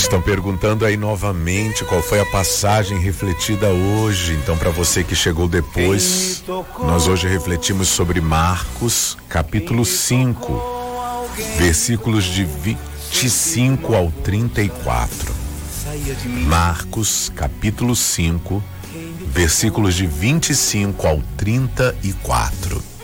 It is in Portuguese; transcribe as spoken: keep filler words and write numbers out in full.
Estão perguntando aí novamente qual foi a passagem refletida hoje. Então, para você que chegou depois, nós hoje refletimos sobre Marcos, capítulo cinco, versículos de vinte e cinco ao trinta e quatro. Marcos, capítulo cinco, versículos de vinte e cinco ao trinta e quatro.